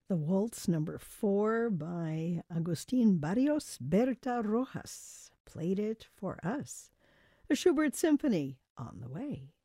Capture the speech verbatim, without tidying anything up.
The Waltz number four by Agustin Barrios Berta Rojas played it for us. A Schubert Symphony on the way.